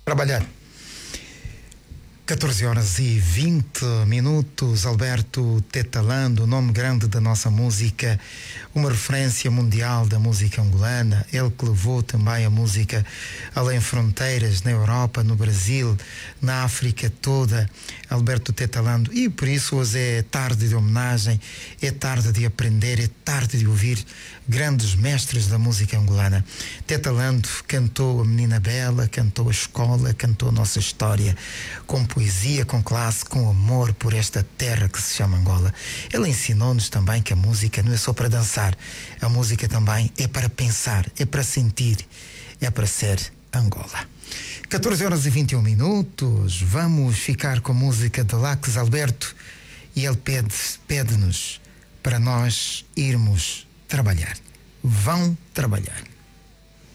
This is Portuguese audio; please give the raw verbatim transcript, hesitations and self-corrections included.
Trabalhar. catorze horas e vinte minutos. Alberto Tetalando, o nome grande da nossa música, uma referência mundial da música angolana, ele que levou também a música além fronteiras, na Europa, no Brasil, na África toda. Alberto Tetalando, e por isso hoje é tarde de homenagem, é tarde de aprender, é tarde de ouvir grandes mestres da música angolana. Tetalando cantou a Menina Bela, cantou a Escola, cantou a nossa história, com poesia, com classe, com amor por esta terra que se chama Angola. Ele ensinou-nos também que a música não é só para dançar, a música também é para pensar, é para sentir, é para ser Angola. catorze horas e vinte e um minutos. Vamos ficar com a música de Lax Alberto, e ele pede, pede-nos para nós irmos trabalhar. Vão trabalhar.